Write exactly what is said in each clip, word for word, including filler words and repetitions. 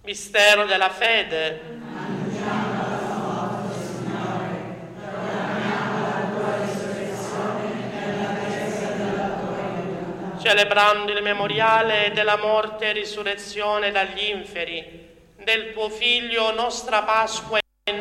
Mistero della fede. Annunciamo la tua morte, Signore, proclamiamo la tua risurrezione e l'attesa della tua venuta. Celebrando il memoriale della morte e risurrezione dagli inferi, del tuo Figlio, nostra Pasqua e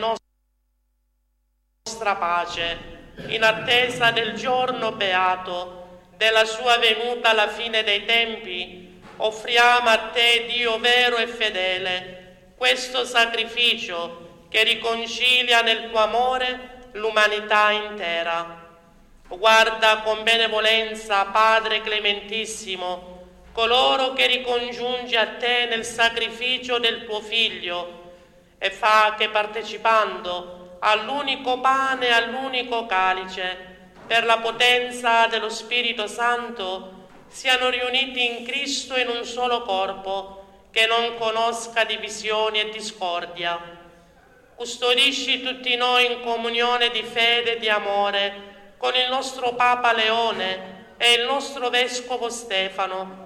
nostra pace, in attesa del giorno beato, della sua venuta alla fine dei tempi, offriamo a te, Dio vero e fedele, questo sacrificio che riconcilia nel tuo amore l'umanità intera. Guarda con benevolenza, Padre clementissimo, coloro che ricongiungi a te nel sacrificio del tuo Figlio, e fa che partecipando all'unico pane e all'unico calice, per la potenza dello Spirito Santo, siano riuniti in Cristo in un solo corpo, che non conosca divisioni e discordia. Custodisci tutti noi in comunione di fede e di amore con il nostro Papa Leone e il nostro Vescovo Stefano.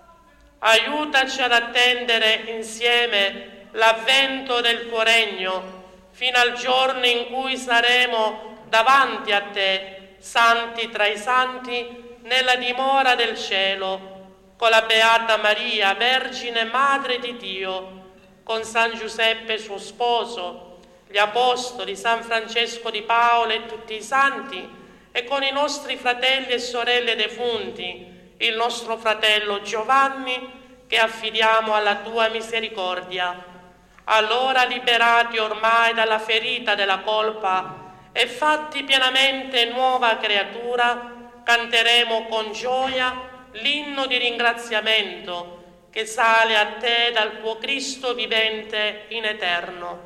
Aiutaci ad attendere insieme l'avvento del tuo regno, fino al giorno in cui saremo davanti a te, santi tra i santi, nella dimora del cielo, con la Beata Maria, Vergine Madre di Dio, con San Giuseppe suo sposo, gli Apostoli, San Francesco di Paola e tutti i santi, e con i nostri fratelli e sorelle defunti, il nostro fratello Giovanni, che affidiamo alla tua misericordia. Allora, liberati ormai dalla ferita della colpa e fatti pienamente nuova creatura, canteremo con gioia l'inno di ringraziamento che sale a te dal tuo Cristo vivente in eterno.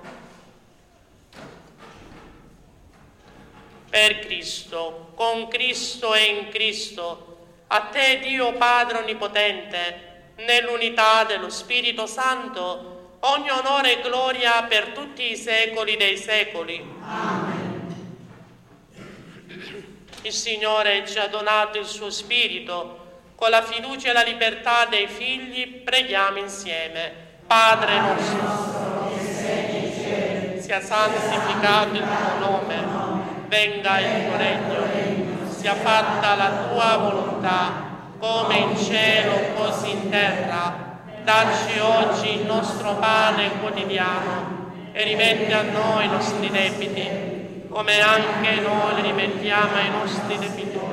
Per Cristo, con Cristo e in Cristo, a te Dio Padre Onnipotente, nell'unità dello Spirito Santo, ogni onore e gloria per tutti i secoli dei secoli. Amen. Il Signore ci ha donato il suo Spirito, con la fiducia e la libertà dei figli preghiamo insieme. Padre nostro, che sei in cielo, sia santificato il tuo nome, venga il tuo regno, sia fatta la tua volontà, come in cielo così in terra. Dacci oggi il nostro pane quotidiano e rimetti a noi i nostri debiti, come anche noi li rimettiamo ai nostri debitori,